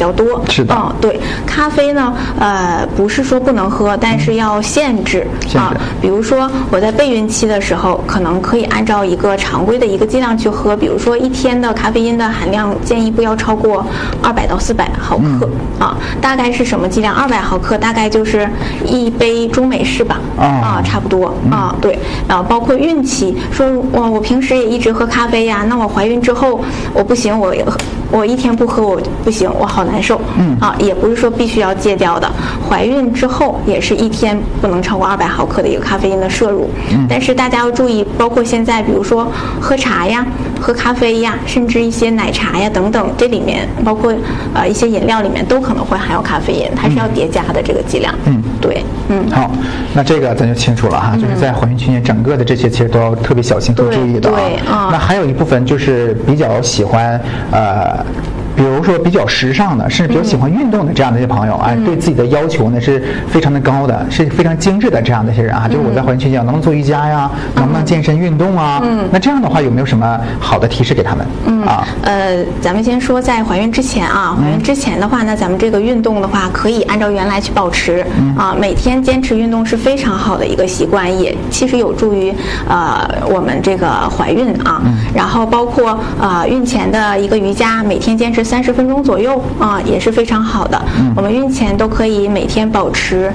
较多。 是的， 对，咖啡呢，不是说不能喝，但是要限制啊。比如说我在备孕期的时候，可能可以按照一个常规的一个剂量去喝，比如说一天的咖啡因的含量建议不要超过200到400毫克啊。大概是什么剂量？200毫克大概就是一杯中美式吧，差不多啊。对，包括孕期，说我平时也一直喝咖啡呀，那我怀孕之后我不行，我一天不喝我不行，我好难受。也不是说必须要戒掉的。怀孕之后也是一天不能超过200毫克的一个咖啡因的摄入。但是大家要注意，包括现在比如说喝茶呀、喝咖啡呀，甚至一些奶茶呀等等，这里面包括一些饮料里面都可能会含有咖啡因，它是要叠加的这个剂量。对， 好，那这个咱就清楚了哈，就是在怀孕期间整个的这些其实都要特别小心、多注意的啊。 对， 那还有一部分就是比较喜欢比如说比较时尚的，甚至比较喜欢运动的这样的一些朋友啊，对自己的要求呢是非常的高的，是非常精致的这样的一些人啊，就是我在怀孕期间能不能做瑜伽呀，能不能健身运动啊？那这样的话有没有什么好的提示给他们？ 咱们先说在怀孕之前啊，怀孕之前的话呢，咱们这个运动的话可以按照原来去保持每天坚持运动是非常好的一个习惯，也其实有助于我们这个怀孕啊。然后包括孕前的一个瑜伽，每天坚持30分钟左右也是非常好的。我们孕前都可以每天保持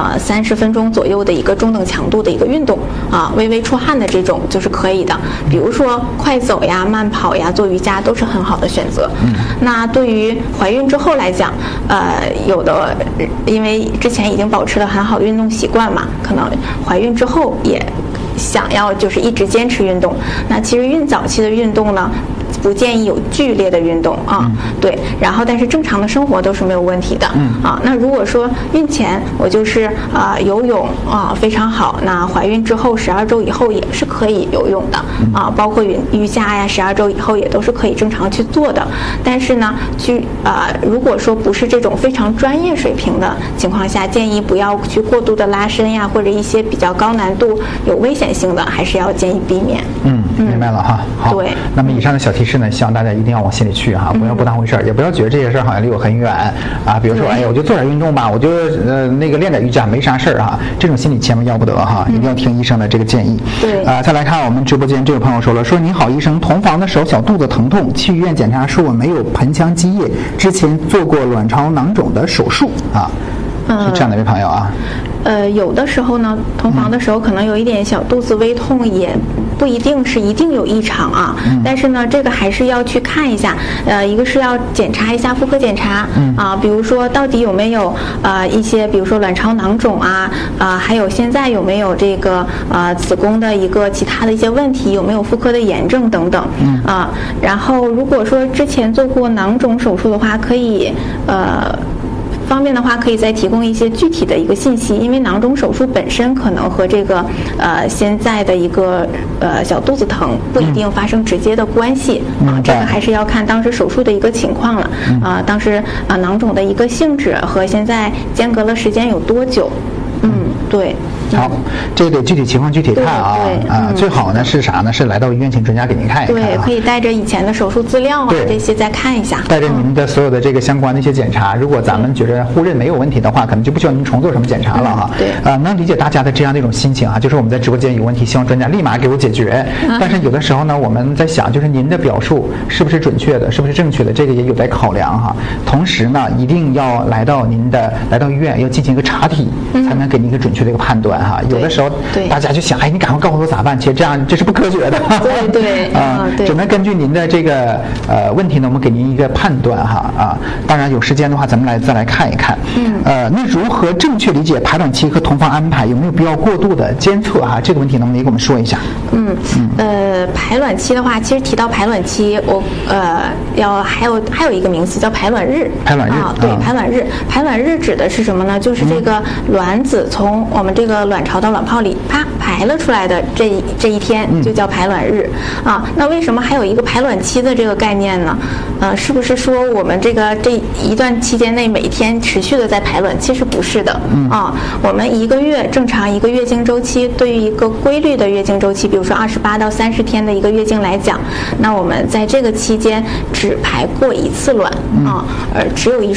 30分钟左右的一个中等强度的一个运动微微出汗的这种就是可以的。比如说快走呀、慢跑呀、做瑜伽都是很好的选择。那对于怀孕之后来讲，有的因为之前已经保持了很好的运动习惯嘛，可能怀孕之后也想要就是一直坚持运动。那其实孕早期的运动呢，不建议有剧烈的运动对，然后但是正常的生活都是没有问题的。那如果说孕前我就是游泳非常好，那怀孕之后12周以后也是可以游泳的包括瑜伽呀，12周以后也都是可以正常去做的。但是呢，如果说不是这种非常专业水平的情况下，建议不要去过度的拉伸呀，或者一些比较高难度有危险性的，还是要建议避免。 明白了哈。好， 对。 那么以上的小提示呢，希望大家一定要往心里去哈，不要不当回事儿，也不要觉得这些事儿好像离我很远比如说我就做点运动吧，我就那个练点瑜伽没啥事儿这种心理千万要不得哈，一定要听医生的这个建议。 对。 再来看我们直播间这位朋友说您好医生，同房的时候小肚子疼痛，去医院检查说我没有盆腔积液，之前做过卵巢囊肿的手术是这样的一位朋友有的时候呢，同房的时候可能有一点小肚子微痛，也不一定是一定有异常但是呢，这个还是要去看一下。一个是要检查一下妇科检查比如说到底有没有一些，比如说卵巢囊肿还有现在有没有这个子宫的一个其他的一些问题，有没有妇科的炎症等等然后如果说之前做过囊肿手术的话，可以方面的话可以再提供一些具体的一个信息，因为囊肿手术本身可能和这个现在的一个小肚子疼不一定发生直接的关系这个还是要看当时手术的一个情况了当时囊肿的一个性质和现在间隔了时间有多久。对。 好，这个得具体情况具体看最好呢是啥呢？是来到医院请专家给您看一看对，可以带着以前的手术资料这些再看一下， 带着您的所有的这个相关的一些检查。如果咱们觉得互认没有问题的话，可能就不需要您重做什么检查了对。 能理解大家的这样的一种心情就是我们在直播间有问题，希望专家立马给我解决。但是有的时候呢，我们在想，就是您的表述是不是准确的，是不是正确的，这个也有待考量同时呢，一定要来到医院要进行一个查体，才能给您一个准确的一个判断有的时候大家就想，你赶快告诉我咋办？其实这是不科学的。 对只能根据您的这个问题呢，我们给您一个判断当然有时间的话，咱们再来看一看。那如何正确理解排卵期和同房安排？有没有必要过度的监测这个问题能不能也给我们说一下？ 排卵期的话，其实提到排卵期，我还有一个名词叫排卵日。 排卵日对，排卵日。排卵日指的是什么呢？就是这个卵子从我们这个卵巢到卵泡里排了出来的这一天就叫排卵日那为什么还有一个排卵期的这个概念呢？是不是说我们这一段期间内每天持续的在排卵？其实不是的我们正常一个月经周期，对于一个规律的月经周期，比如说28到30天的一个月经来讲，那我们在这个期间只排过一次卵只有一